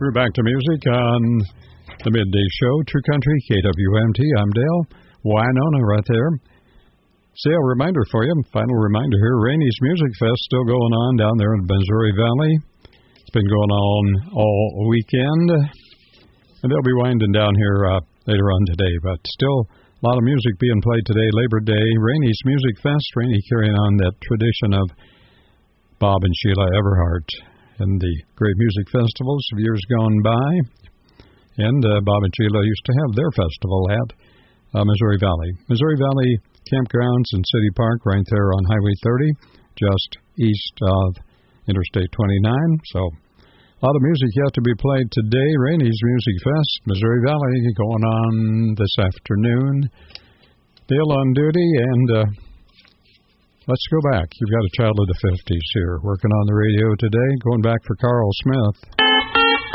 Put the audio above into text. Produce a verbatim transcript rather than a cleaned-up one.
We're back to music on the Midday Show, True Country, K W M T. I'm Dale. Winona right there. Sale reminder for you, final reminder here, Rainey's Music Fest still going on down there in the Missouri Valley. It's been going on all weekend, and they'll be winding down here uh, later on today, but still a lot of music being played today, Labor Day. Rainey's Music Fest, Rainey carrying on that tradition of Bob and Sheila Everhart and the great music festivals of years gone by. And uh, Bob and Sheila used to have their festival at uh, Missouri Valley. Missouri Valley Campgrounds and City Park right there on Highway thirty, just east of Interstate twenty-nine. So a lot of music yet to be played today. Rainey's Music Fest, Missouri Valley, going on this afternoon. Dale on duty, and uh, let's go back. You've got a child of the fifties here working on the radio today. Going back for Carl Smith.